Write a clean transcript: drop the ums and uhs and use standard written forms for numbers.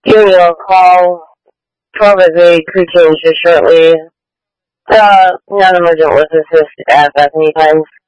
Giving you a call. Probably pre-change here shortly. Non-emergent was assist at Bethany Times.